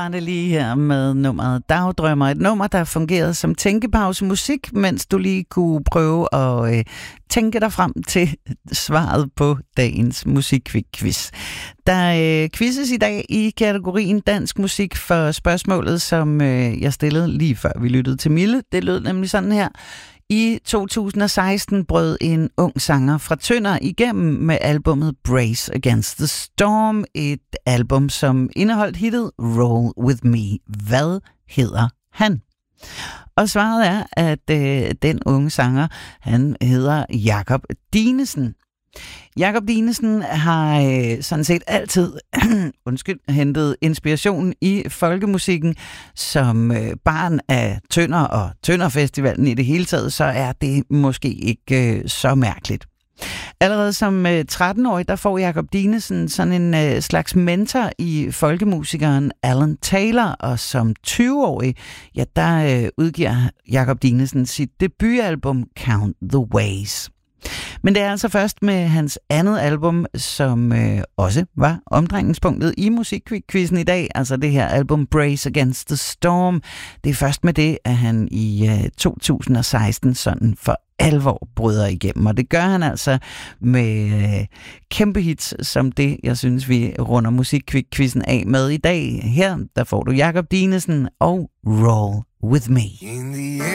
Det lige her med nummeret Dagdrømmer. Et nummer, der fungerede som tænkepause musik, mens du lige kunne prøve at tænke dig frem til svaret på dagens musikquiz. Der quizzes i dag i kategorien dansk musik for spørgsmålet, som jeg stillede lige før vi lyttede til Mille. Det lød nemlig sådan her. I 2016 brød en ung sanger fra Tønder igennem med albummet Brace Against the Storm, et album, som indeholdt hittet Roll With Me. Hvad hedder han? Og svaret er, at den unge sanger, han hedder Jakob Dinesen. Jakob Dinesen har sådan set altid hentet inspiration i folkemusikken. Som barn af Tønder og Tønderfestivalen i det hele taget, så er det måske ikke så mærkeligt. Allerede som 13-årig, der får Jakob Dinesen sådan en slags mentor i folkemusikeren Alan Taylor, og som 20-årig, ja, der udgiver Jakob Dinesen sit debutalbum Count the Ways. Men det er altså først med hans andet album, som også var omdrejningspunktet i musikquizzen i dag, altså det her album Brace Against the Storm. Det er først med det, at han i 2016 sådan for alvor bryder igennem, og det gør han altså med kæmpe hits som det, jeg synes, vi runder musikquizzen af med i dag. Her, der får du Jakob Dinesen og Roll With Me.